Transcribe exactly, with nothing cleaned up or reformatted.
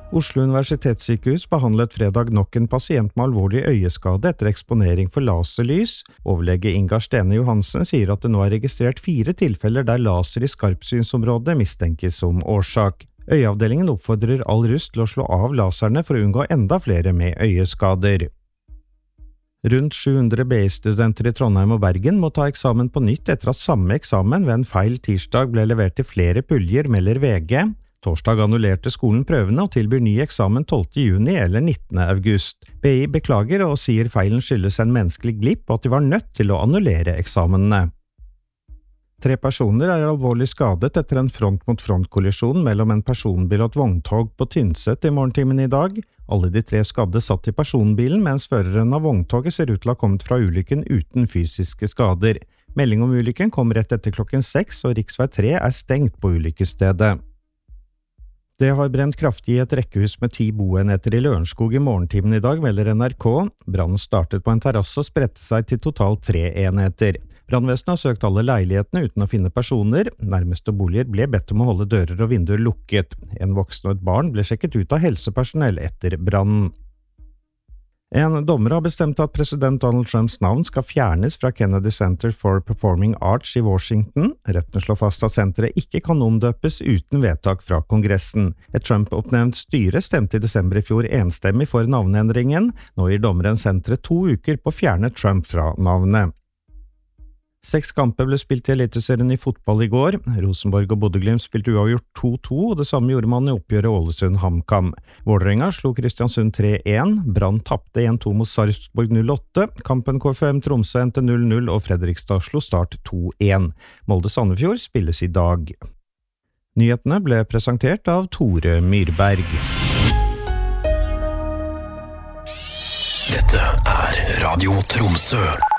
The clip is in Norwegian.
Oslo universitetssykehus behandlet fredag nok en pasient med alvorlig øyeskade etter eksponering for laserlys. Overlege Ingar Stene Johansen sier at det nå er registrert fire tilfeller der laser i skarpsynsområdet mistenkes som årsak. Øyeavdelingen oppfordrer all russ til å slå av laserne for å unngå enda flere med øyeskader. Rundt sju hundre B I-studenter i Trondheim og Bergen må ta eksamen på nytt etter at samme eksamen ved en feil tirsdag ble levert til flere puljer, melder V G. Torsdag annullerte skolen prøvene og tilbyr ny eksamen tolvte juni eller nittende august. B I beklager og sier feilen skyldes en menneskelig glipp og at de var nødt til å annullere eksamene. Tre personer er alvorlig skadet etter en front-mot-front-kollisjon mellom en personbil og et vogntog på Tynset i morgentimen i dag. Alle de tre skadde satt i personbilen, mens føreren av vogntoget ser ut til å ha kommet fra ulykken uten fysiske skader. Melding om ulykken kom rett etter klokken seks, og riksvei tre er stengt på ulykkesstedet. Det har brent kraftig i et rekkehus med ti boenheter i Lørenskog i morgentimen i dag, melder N R K. Brannen startet på en terrasse og spredte seg til totalt tre enheter. Brannvesenet har søkt alle leilighetene uten å finne personer. Nærmeste boliger ble bedt om å holde dører og vinduer lukket. En voksen og et barn ble sjekket ut av helsepersonell etter brannen. En dommer har bestemt at president Donald Trumps navn skal fjernes fra Kennedy Center for Performing Arts i Washington. Retten slår fast at senteret ikke kan omdøpes uten vedtak fra Kongressen. Et Trump-oppnevnt styre stemte i desember i fjor enstemmig for navneendringen. Nå gir dommeren senteret to uker på å fjerne Trump fra navnet. Seks kamper ble spilt i Eliteserien i fotball i går. Rosenborg og Bodø/Glimt spilte uavgjort to to, og det samme gjorde man i oppgjøret Ålesund-HamKam. Vålerenga slo Kristiansund tre én, Brann tapte en to mot Sarpsborg null åtte, kampen K F M Tromsø endte null null og Fredrikstad slo Start to én. Molde-Sandefjord spilles i dag. Nyhetene ble presentert av Tore Myrberg. Dette er Radio Tromsø.